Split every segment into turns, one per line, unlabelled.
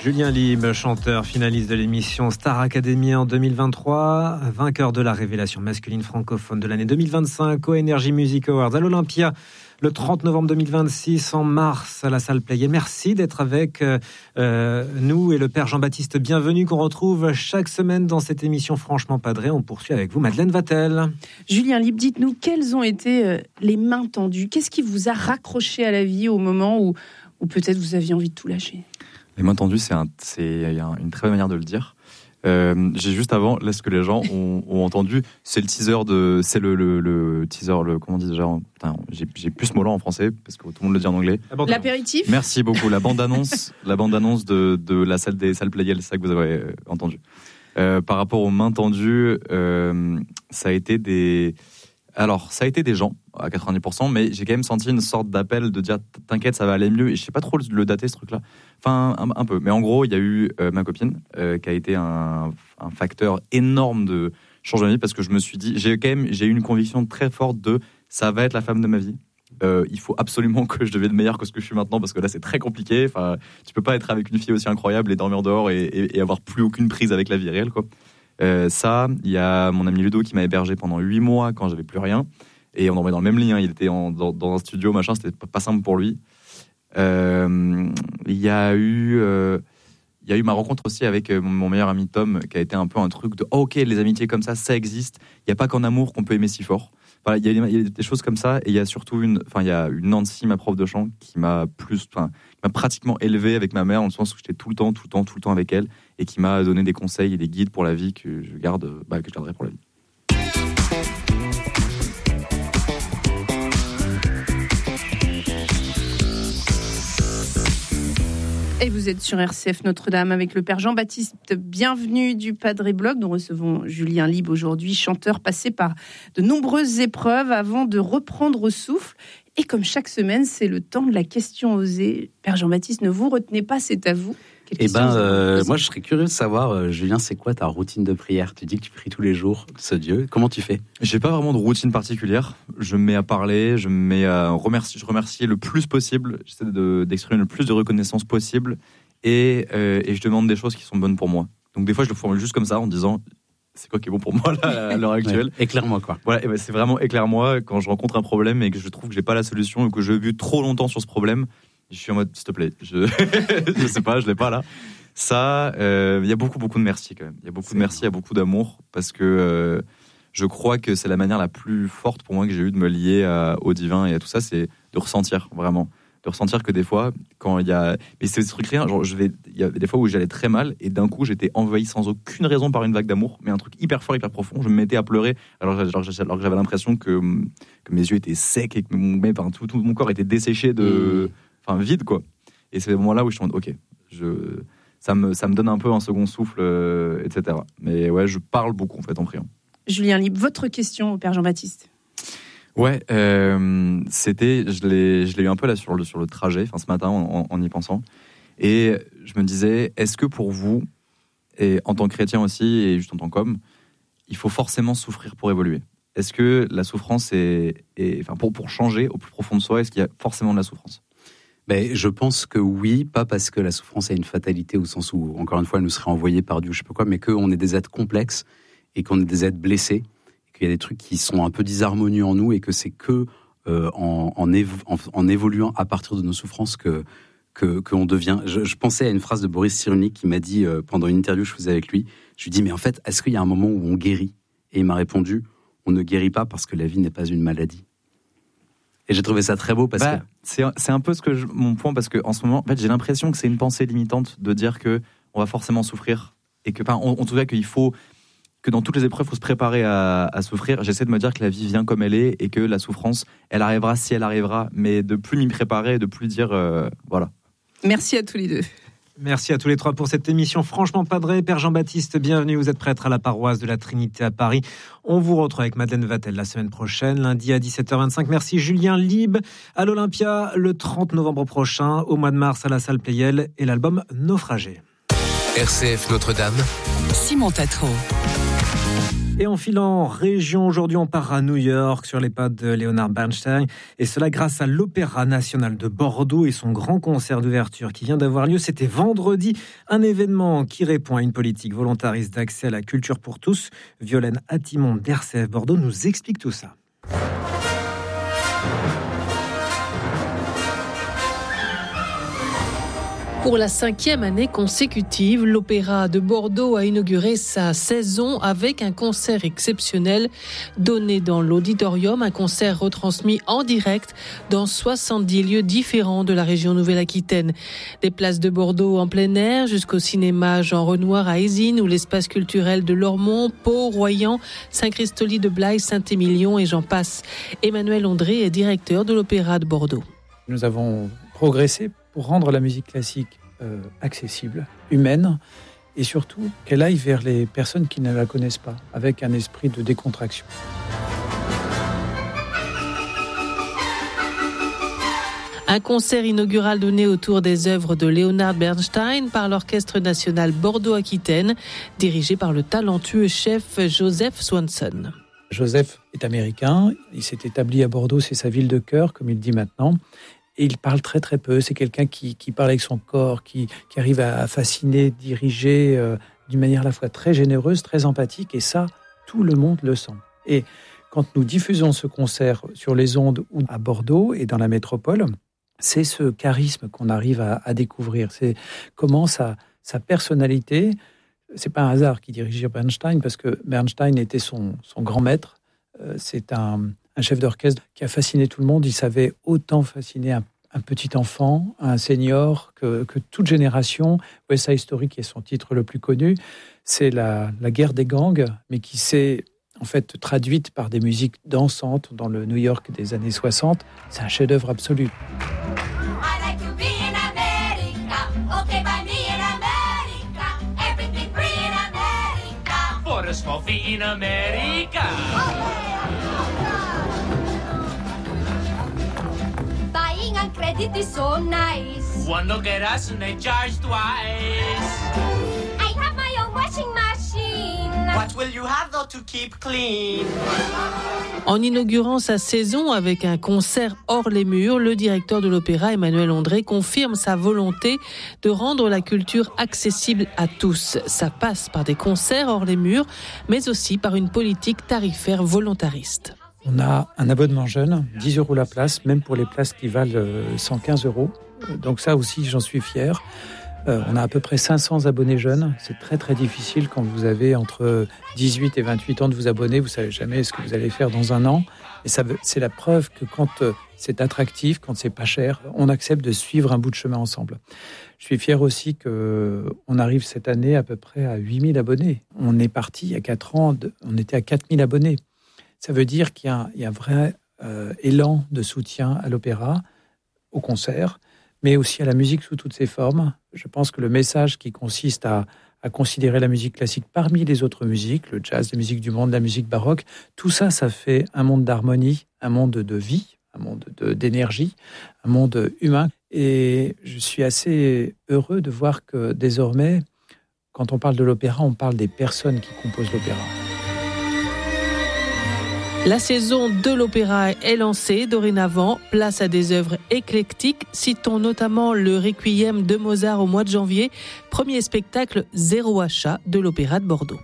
Julien Lieb, chanteur, finaliste de l'émission Star Academy en 2023, vainqueur de la révélation masculine francophone de l'année 2025 au Energy Music Awards à l'Olympia le 30 novembre 2026, en mars à la salle Playel. Merci d'être avec nous et le Père Jean-Baptiste Bienvenu qu'on retrouve chaque semaine dans cette émission Franchement Padré. On poursuit avec vous, Madeleine Vatel.
Julien Lieb, dites-nous, quelles ont été les mains tendues ? Qu'est-ce qui vous a raccroché à la vie au moment où peut-être vous aviez envie de tout lâcher ?
Les mains tendues, c'est une très bonne manière de le dire. J'ai juste avant, là, ce que les gens ont entendu, c'est le teaser le teaser, comment on dit déjà, j'ai plus ce mot-là en français, parce que tout le monde le dit en anglais.
L'apéritif.
Merci beaucoup, la bande-annonce de la salle des salles Playel, c'est ça que vous avez entendu. Par rapport aux mains tendues, ça a été des gens, à 90%, mais j'ai quand même senti une sorte d'appel de dire « T'inquiète, ça va aller mieux », et je sais pas trop le dater, ce truc-là. Enfin, un peu. Mais en gros, il y a eu ma copine, qui a été un facteur énorme de changement de vie, parce que je me suis dit, j'ai eu une conviction très forte de « ça va être la femme de ma vie ». Il faut absolument que je devienne meilleur que ce que je suis maintenant, parce que là, c'est très compliqué. Enfin, tu peux pas être avec une fille aussi incroyable et dormir dehors et avoir plus aucune prise avec la vie réelle, quoi. Ça, il y a mon ami Ludo qui m'a hébergé pendant 8 mois quand j'avais plus rien, et on dormait dans le même lit, hein. Il était dans un studio, machin, c'était pas simple pour lui. Il y a eu ma rencontre aussi avec mon meilleur ami Tom, qui a été un peu un truc de ok, les amitiés comme ça existe. Il y a pas qu'en amour qu'on peut aimer si fort. Enfin, il y a des choses comme ça, et il y a surtout une Nancy, ma prof de chant, qui m'a pratiquement élevé avec ma mère, dans le sens où j'étais tout le temps avec elle, et qui m'a donné des conseils et des guides pour la vie que je garderai pour la vie.
Et vous êtes sur RCF Notre-Dame avec le Père Jean-Baptiste Bienvenu du Padré Blog. Nous recevons Julien Lieb aujourd'hui, chanteur passé par de nombreuses épreuves avant de reprendre souffle. Et comme chaque semaine, c'est le temps de la question osée. Père Jean-Baptiste, ne vous retenez pas, c'est à vous.
Moi, je serais curieux de savoir, Julien, c'est quoi ta routine de prière ? Tu dis que tu pries tous les jours, ce Dieu. Comment tu fais ?
J'ai pas vraiment de routine particulière. Je me mets à parler, je me mets à remercier le plus possible. J'essaie d'exprimer le plus de reconnaissance possible. Et je demande des choses qui sont bonnes pour moi. Donc des fois, je le formule juste comme ça, en disant c'est quoi qui est bon pour moi là, à l'heure actuelle.
Ouais, éclaire-moi quoi.
Voilà, et c'est vraiment éclaire-moi quand je rencontre un problème et que je trouve que j'ai pas la solution ou que je bute trop longtemps sur ce problème. Je suis en mode, s'il te plaît, je sais pas, je l'ai pas là. Ça, il y a beaucoup de merci quand même. Il y a beaucoup de merci, il y a beaucoup d'amour, parce que je crois que c'est la manière la plus forte pour moi que j'ai eu de me lier au divin et à tout ça, c'est de ressentir vraiment. De ressentir que des fois, quand il y a... Mais c'est ce truc rien, genre il y a des fois où j'allais très mal et d'un coup j'étais envahi sans aucune raison par une vague d'amour, mais un truc hyper fort, hyper profond. Je me mettais à pleurer alors que j'avais l'impression que mes yeux étaient secs et que tout mon corps était desséché vide quoi. Et c'est le moment là où je me dis ok, ça me donne un peu un second souffle, etc. Mais ouais, je parle beaucoup en fait en priant.
Julien Lieb, votre question au Père Jean-Baptiste.
Ouais, je l'ai eu un peu là sur le trajet, ce matin en y pensant, et je me disais, est-ce que pour vous, et en tant que chrétien aussi et juste en tant qu'homme, il faut forcément souffrir pour évoluer ? Est-ce que la souffrance pour changer au plus profond de soi, est-ce qu'il y a forcément de la souffrance ?
Je pense que oui, pas parce que la souffrance a une fatalité au sens où, encore une fois, elle nous serait envoyée par Dieu, je sais pas quoi, mais qu'on est des êtres complexes et qu'on est des êtres blessés, et qu'il y a des trucs qui sont un peu disharmonieux en nous et que c'est que en évoluant à partir de nos souffrances qu'on devient. Je pensais à une phrase de Boris Cyrulnik qui m'a dit pendant une interview que je faisais avec lui, je lui dis mais en fait, est-ce qu'il y a un moment où on guérit ? Et il m'a répondu, on ne guérit pas parce que la vie n'est pas une maladie. Et j'ai trouvé ça très beau parce que...
C'est un peu mon point, parce qu'en ce moment, en fait, j'ai l'impression que c'est une pensée limitante de dire qu'on va forcément souffrir. Et que, en tout cas, qu'il faut... que dans toutes les épreuves, il faut se préparer à souffrir. J'essaie de me dire que la vie vient comme elle est et que la souffrance, elle arrivera si elle arrivera. Mais de plus m'y préparer, de plus dire... voilà.
Merci à tous les deux.
Merci à tous les trois pour cette émission Franchement Padré. Père Jean-Baptiste, bienvenue. Vous êtes prêtre à la paroisse de la Trinité à Paris. On vous retrouve avec Madeleine Vatel la semaine prochaine, lundi à 17h25. Merci Julien Lieb à l'Olympia le 30 novembre prochain, au mois de mars à la salle Playel et l'album Naufragé.
RCF Notre-Dame, Simon Tatro.
Et en filant région, aujourd'hui on part à New York sur les pas de Leonard Bernstein, et cela grâce à l'Opéra National de Bordeaux et son grand concert d'ouverture qui vient d'avoir lieu. C'était vendredi, un événement qui répond à une politique volontariste d'accès à la culture pour tous. Violaine Attimon d'RCF Bordeaux nous explique tout ça.
Pour la 5e année consécutive, l'Opéra de Bordeaux a inauguré sa saison avec un concert exceptionnel donné dans l'auditorium, un concert retransmis en direct dans 70 lieux différents de la région Nouvelle-Aquitaine. Des places de Bordeaux en plein air jusqu'au cinéma Jean Renoir à Ézine ou l'espace culturel de Lormont, Pau, Royan, Saint-Christoly de Blaye, Saint-Émilion et j'en passe. Emmanuel Ondré est directeur de l'Opéra de Bordeaux.
Nous avons progressé pour rendre la musique classique accessible, humaine, et surtout qu'elle aille vers les personnes qui ne la connaissent pas, avec un esprit de décontraction.
Un concert inaugural donné autour des œuvres de Leonard Bernstein par l'Orchestre national Bordeaux-Aquitaine, dirigé par le talentueux chef Joseph Swanson.
Joseph est américain, il s'est établi à Bordeaux, c'est sa ville de cœur, comme il dit maintenant. Et il parle très très peu, c'est quelqu'un qui parle avec son corps, qui arrive à fasciner, diriger d'une manière à la fois très généreuse, très empathique, et ça, tout le monde le sent. Et quand nous diffusons ce concert sur les ondes ou à Bordeaux et dans la métropole, c'est ce charisme qu'on arrive à découvrir, c'est comment sa personnalité, c'est pas un hasard qu'il dirigeait Bernstein, parce que Bernstein était son grand maître, c'est un chef d'orchestre qui a fasciné tout le monde. Il savait autant fasciner un petit enfant, un senior, que toute génération. West Side Story, qui est son titre le plus connu, c'est la guerre des gangs, mais qui s'est en fait traduite par des musiques dansantes dans le New York des années 60. C'est un chef-d'œuvre absolu.
Credit is so nice.
One look at us and they charge twice.
I have my own washing machine.
What will you have though to keep clean?
En inaugurant sa saison avec un concert hors les murs, le directeur de l'opéra, Emmanuel Ondré, confirme sa volonté de rendre la culture accessible à tous. Ça passe par des concerts hors les murs, mais aussi par une politique tarifaire volontariste.
On a un abonnement jeune, 10 € la place, même pour les places qui valent 115 €. Donc ça aussi, j'en suis fier. On a à peu près 500 abonnés jeunes. C'est très très difficile quand vous avez entre 18 et 28 ans de vous abonner. Vous ne savez jamais ce que vous allez faire dans un an. Et ça, c'est la preuve que quand c'est attractif, quand c'est pas cher, on accepte de suivre un bout de chemin ensemble. Je suis fier aussi qu'on arrive cette année à peu près à 8000 abonnés. On est parti il y a 4 ans, on était à 4000 abonnés. Ça veut dire qu'il y a un vrai élan de soutien à l'opéra, au concert, mais aussi à la musique sous toutes ses formes. Je pense que le message qui consiste à considérer la musique classique parmi les autres musiques, le jazz, la musique du monde, la musique baroque, tout ça, ça fait un monde d'harmonie, un monde de vie, un monde d'énergie, un monde humain. Et je suis assez heureux de voir que désormais, quand on parle de l'opéra, on parle des personnes qui composent l'opéra.
La saison de l'opéra est lancée dorénavant, place à des œuvres éclectiques. Citons notamment le Requiem de Mozart au mois de janvier, premier spectacle zéro achat de l'Opéra de Bordeaux.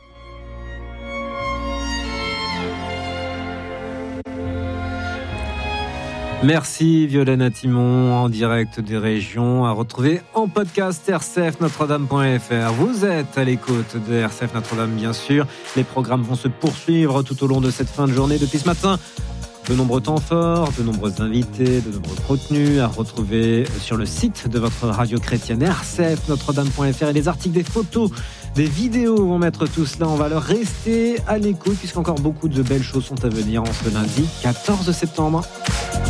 Merci Violaine Attimon, en direct des régions, à retrouver en podcast rcfnotredame.fr. Vous êtes à l'écoute de RCF Notre-Dame, bien sûr. Les programmes vont se poursuivre tout au long de cette fin de journée. Depuis ce matin, de nombreux temps forts, de nombreux invités, de nombreux contenus à retrouver sur le site de votre radio chrétienne rcfnotredame.fr, et les articles, des photos, des vidéos vont mettre tout cela en valeur. Restez à l'écoute puisqu'encore beaucoup de belles choses sont à venir en ce lundi 14 septembre.